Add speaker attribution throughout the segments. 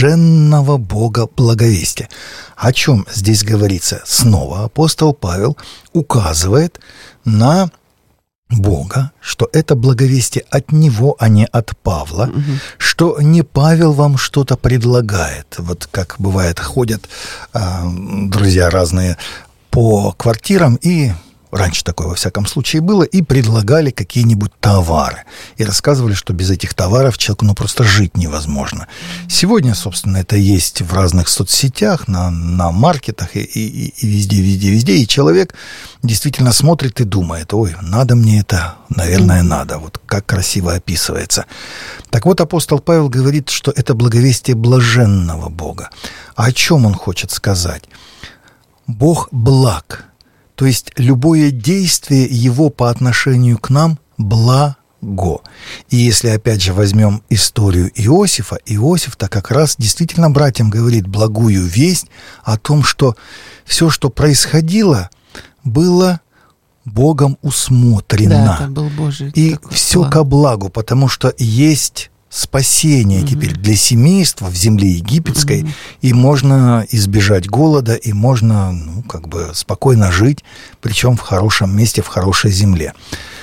Speaker 1: блаженного Бога благовестия. О чем здесь говорится? Снова апостол Павел указывает на Бога, что это благовестие от Него, а не от Павла, что не Павел вам что-то предлагает. Вот как бывает, ходят друзья разные по квартирам и... Раньше такое, во всяком случае, было, и предлагали какие-нибудь товары. И рассказывали, что без этих товаров человеку просто жить невозможно. Сегодня, собственно, это есть в разных соцсетях, на маркетах и везде. И человек действительно смотрит и думает: ой, надо мне это, наверное, надо. Вот как красиво описывается. Так вот, апостол Павел говорит, что это благовестие блаженного Бога. А о чем он хочет сказать? Бог благ. То есть любое действие Его по отношению к нам благо. И если опять же возьмем историю Иосифа, Иосиф-то как раз действительно братьям говорит благую весть о том, что все, что происходило, было Богом усмотрено.
Speaker 2: Да, это был Божий
Speaker 1: и все ко благу, потому что есть спасение теперь для семейства в земле египетской, и можно избежать голода, и можно, спокойно жить, причем в хорошем месте, в хорошей земле.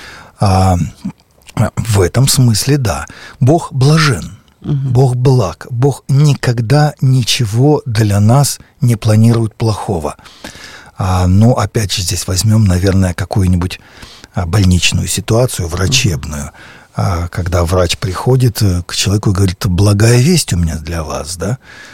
Speaker 1: В этом смысле, да. Бог блажен, Бог благ, Бог никогда ничего для нас не планирует плохого. Опять же, здесь возьмем, наверное, какую-нибудь больничную ситуацию, врачебную. Когда врач приходит к человеку и говорит: благая весть у меня для вас, да?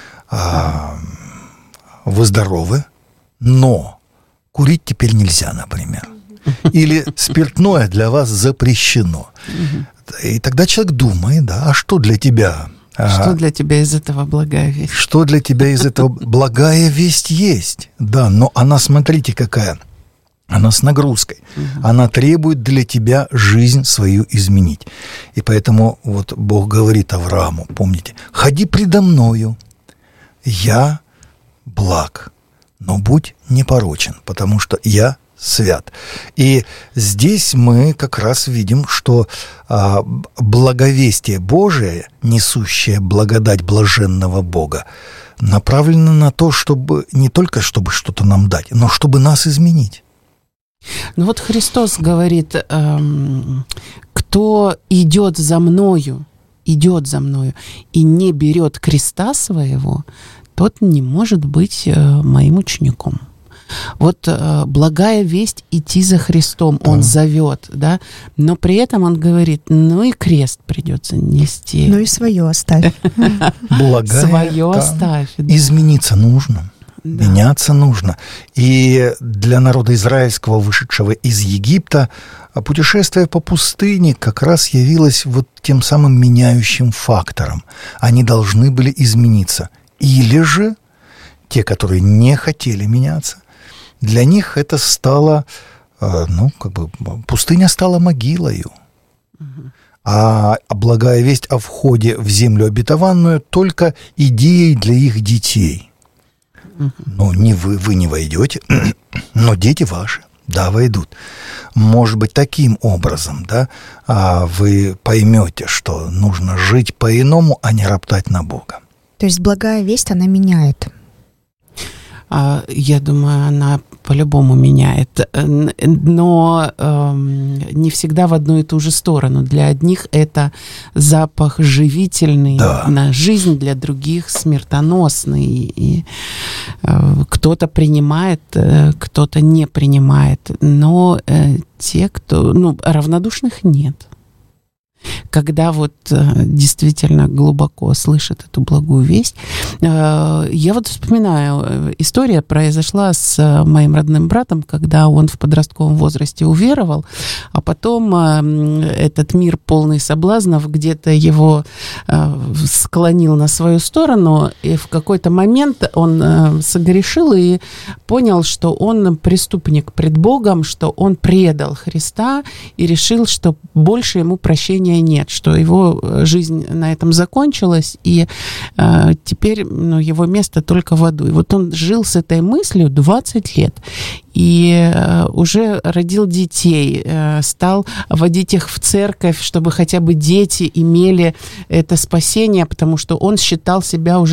Speaker 1: Вы здоровы, но курить теперь нельзя, например. Или спиртное для вас запрещено. И тогда человек думает: да, а что для тебя?
Speaker 2: Что для тебя из этого благая весть?
Speaker 1: Что для тебя из этого благая весть есть? Да, но она, смотрите, какая... Она с нагрузкой. Она требует для тебя жизнь свою изменить. И поэтому вот Бог говорит Аврааму, помните: «Ходи предо мною, я благ, но будь непорочен, потому что я свят». И здесь мы как раз видим, что благовестие Божие, несущее благодать блаженного Бога, направлено на то, чтобы не только чтобы что-то нам дать, но чтобы нас изменить.
Speaker 2: Ну вот Христос говорит: кто идет за мною и не берет креста своего, тот не может быть моим учеником. Вот благая весть — идти за Христом, Он зовет, да, но при этом Он говорит: и крест придется нести.
Speaker 3: И свое оставь.
Speaker 2: Свое оставь.
Speaker 1: Измениться нужно. Да. Меняться нужно. И для народа израильского, вышедшего из Египта, путешествие по пустыне как раз явилось вот тем самым меняющим фактором. Они должны были измениться. Или же те, которые не хотели меняться, для них это стало, пустыня стала могилою. А благая весть о входе в землю обетованную только идеей для их детей. Не вы не войдете, но дети ваши, да, войдут. Может быть, таким образом, да, вы поймете, что нужно жить по-иному, а не роптать на Бога.
Speaker 3: То есть благая весть, она меняет?
Speaker 2: Я думаю, она по-любому меняет, но не всегда в одну и ту же сторону. Для одних это запах живительный на жизнь, для других смертоносный. И кто-то принимает, кто-то не принимает, но те, кто... равнодушных нет. Когда вот действительно глубоко слышат эту благую весть. Я вот вспоминаю, история произошла с моим родным братом, когда он в подростковом возрасте уверовал, а потом этот мир полный соблазнов где-то его склонил на свою сторону, и в какой-то момент он согрешил и понял, что он преступник пред Богом, что он предал Христа и решил, что больше ему прощения нет, что его жизнь на этом закончилась, и теперь его место только в аду. И вот он жил с этой мыслью 20 лет. И уже родил детей, стал водить их в церковь, чтобы хотя бы дети имели это спасение, потому что он считал себя уже